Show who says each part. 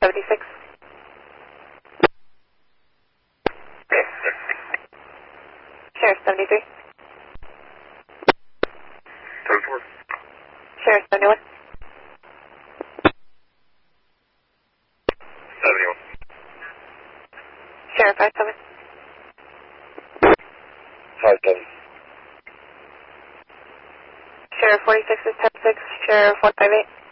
Speaker 1: 76. Sheriff 73.
Speaker 2: 34.
Speaker 1: Sheriff 71.
Speaker 2: 71.
Speaker 1: Sheriff 57.
Speaker 2: 57.
Speaker 1: Sheriff 46 is 10-6. Sheriff 158.